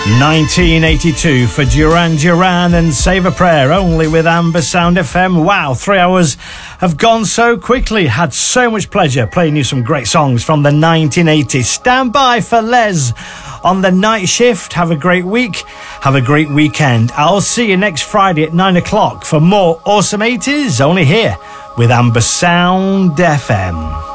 1982 for Duran Duran and Save a Prayer, only with Amber Sound FM. Wow, 3 hours have gone so quickly. Had so much pleasure playing you some great songs from the 1980s. Stand by for Les on the night shift. Have a great week. Have a great weekend. I'll see you next Friday at 9 o'clock for more awesome 80s, only here with Amber Sound FM.